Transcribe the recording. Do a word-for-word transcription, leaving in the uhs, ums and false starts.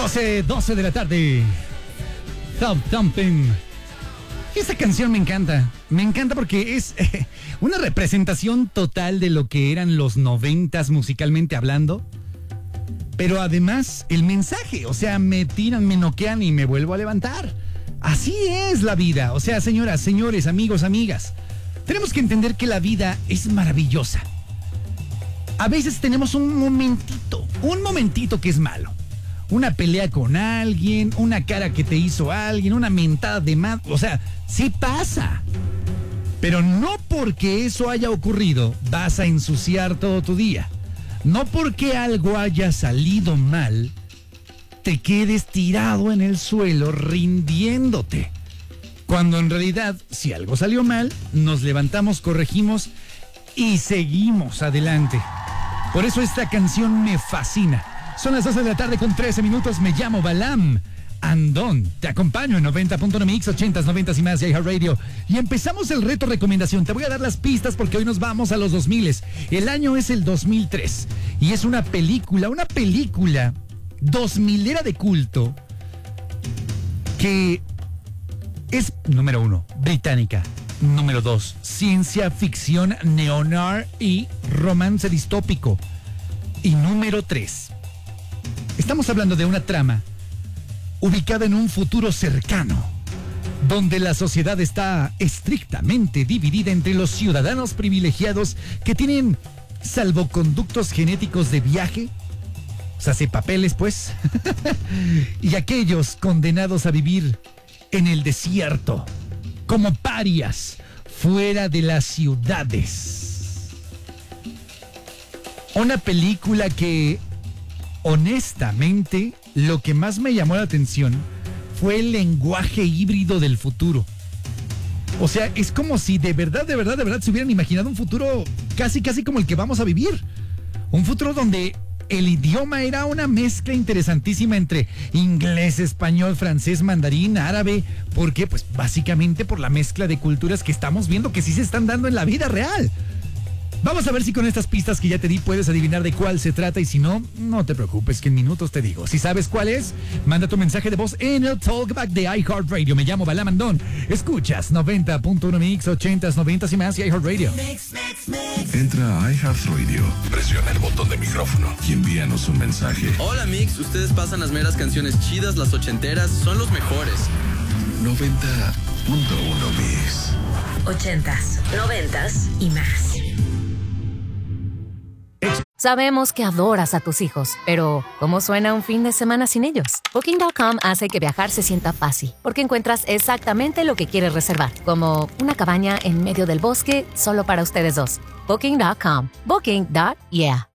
doce, doce de la tarde. Thump Thumping. Esta canción me encanta. Me encanta porque es eh, una representación total de lo que eran los noventas musicalmente hablando. Pero además, el mensaje. O sea, me tiran, me noquean y me vuelvo a levantar. Así es la vida. O sea, señoras, señores, amigos, amigas. Tenemos que entender que la vida es maravillosa. A veces tenemos un momentito, un momentito que es malo. Una pelea con alguien, una cara que te hizo alguien, una mentada de más. O sea, sí pasa. Pero no porque eso haya ocurrido vas a ensuciar todo tu día. No porque algo haya salido mal, te quedes tirado en el suelo rindiéndote. Cuando en realidad, si algo salió mal, nos levantamos, corregimos y seguimos adelante. Por eso esta canción me fascina. Son las doce de la tarde con trece minutos. Me llamo Balam Andón. Te acompaño en noventa punto uno Mix, ochentas, noventas y más de iHeartRadio. Y empezamos el reto recomendación. Te voy a dar las pistas porque hoy nos vamos a los dos mil. El año es el dos mil tres. Y es una película, una película dos milera de culto que es, número uno, británica. Número dos, ciencia ficción neonar y romance distópico. Y número tres, estamos hablando de una trama ubicada en un futuro cercano, donde la sociedad está estrictamente dividida entre los ciudadanos privilegiados que tienen salvoconductos genéticos de viaje, o sea, hace papeles pues, y aquellos condenados a vivir en el desierto, como parias, fuera de las ciudades. Una película que, honestamente, lo que más me llamó la atención fue el lenguaje híbrido del futuro. O sea, es como si de verdad, de verdad, de verdad se hubieran imaginado un futuro casi, casi como el que vamos a vivir. Un futuro donde el idioma era una mezcla interesantísima entre inglés, español, francés, mandarín, árabe. ¿Por qué? Pues básicamente por la mezcla de culturas que estamos viendo que sí se están dando en la vida real. Vamos a ver si con estas pistas que ya te di puedes adivinar de cuál se trata y si no, no te preocupes que en minutos te digo. Si sabes cuál es, manda tu mensaje de voz en el Talkback de iHeartRadio. Me llamo Balam Andón. Escuchas noventa punto uno Mix, ochentas, noventas y más y iHeartRadio. Entra a iHeartRadio, presiona el botón de micrófono y envíanos un mensaje. Hola Mix, ustedes pasan las meras canciones chidas, las ochenteras, son los mejores. noventa punto uno Mix. Ochentas, noventas y más. Sabemos que adoras a tus hijos, pero ¿cómo suena un fin de semana sin ellos? Booking punto com hace que viajar se sienta fácil, porque encuentras exactamente lo que quieres reservar, como una cabaña en medio del bosque solo para ustedes dos. Booking punto com. Booking. Yeah.